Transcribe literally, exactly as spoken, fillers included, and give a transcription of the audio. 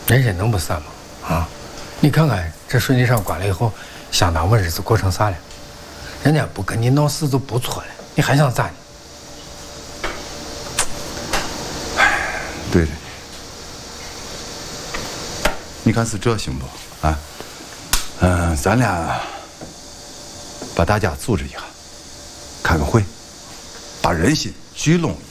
人家能不散吗？啊，你看看这水泥厂关了以后，相当我日子过成啥了？人家不跟你闹事就不错了，你还想咋呢？ 对对，你看是这行不？啊，嗯、呃，咱俩把大家组织一下，开个会，把人心聚拢一